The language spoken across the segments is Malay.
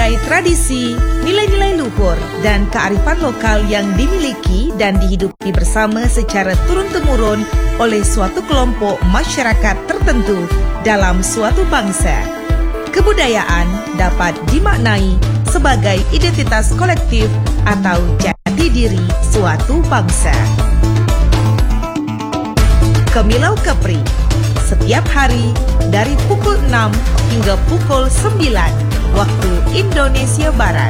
nilai-nilai tradisi, nilai-nilai luhur, dan kearifan lokal yang dimiliki dan dihidupi bersama secara turun-temurun oleh suatu kelompok masyarakat tertentu dalam suatu bangsa. Kebudayaan dapat dimaknai sebagai identitas kolektif atau jati diri suatu bangsa. Kemilau Kepri, setiap hari dari pukul 6 hingga pukul 9 waktu Indonesia Barat.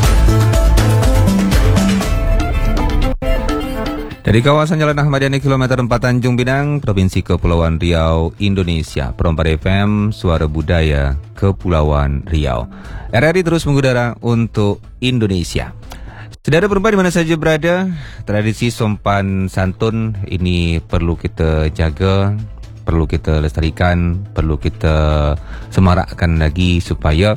Dari kawasan Jalan Ahmad Yani kilometer 4 Tanjung Pinang, Provinsi Kepulauan Riau, Indonesia, Perompak FM, Suara Budaya Kepulauan Riau. RRI terus mengudara untuk Indonesia. Saudara perempuan di mana saja berada, tradisi sopan santun ini perlu kita jaga, perlu kita lestarikan, perlu kita semarakkan lagi supaya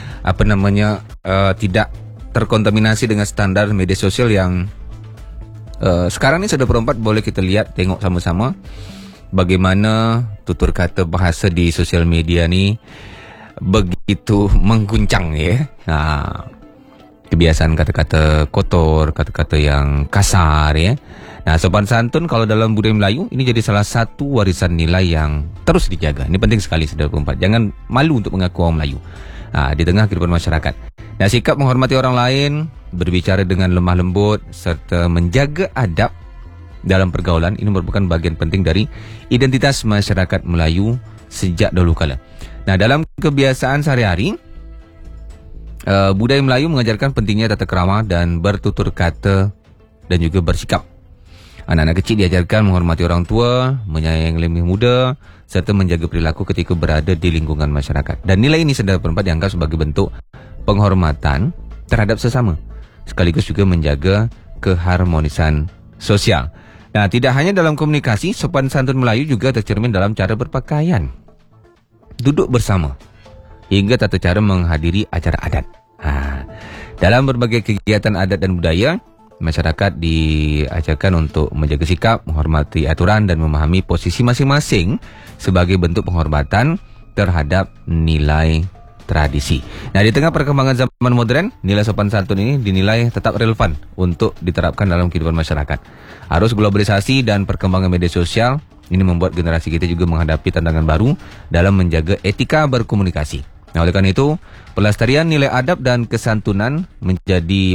tidak terkontaminasi dengan standar media sosial yang sekarang ni. Saudara perempat, boleh kita lihat, tengok sama-sama bagaimana tutur kata bahasa di sosial media ni begitu mengguncang ya. Kebiasaan kata-kata kotor, kata-kata yang kasar ya. Nah, sopan santun kalau dalam budaya Melayu ini jadi salah satu warisan nilai yang terus dijaga. Ini penting sekali saudara perempat. Jangan malu untuk mengaku orang Melayu di tengah kehidupan masyarakat. Nah, sikap menghormati orang lain, berbicara dengan lemah lembut, serta menjaga adab dalam pergaulan ini merupakan bagian penting dari identitas masyarakat Melayu sejak dahulu kala. Nah, dalam kebiasaan sehari-hari, budaya Melayu mengajarkan pentingnya tata krama dan bertutur kata dan juga bersikap. Anak-anak kecil diajarkan menghormati orang tua, menyayangi lebih muda, serta menjaga perilaku ketika berada di lingkungan masyarakat. Dan nilai ini saudara perempat dianggap sebagai bentuk penghormatan terhadap sesama, sekaligus juga menjaga keharmonisan sosial. Nah, tidak hanya dalam komunikasi, sopan santun Melayu juga tercermin dalam cara berpakaian, duduk bersama, hingga tata cara menghadiri acara adat. Dalam berbagai kegiatan adat dan budaya, masyarakat diajarkan untuk menjaga sikap, menghormati aturan dan memahami posisi masing-masing sebagai bentuk penghormatan terhadap nilai tradisi. Nah, di tengah perkembangan zaman modern, nilai sopan santun ini dinilai tetap relevan untuk diterapkan dalam kehidupan masyarakat. Arus globalisasi dan perkembangan media sosial ini membuat generasi kita juga menghadapi tantangan baru dalam menjaga etika berkomunikasi. Nah, oleh karena itu, pelestarian nilai adab dan kesantunan menjadi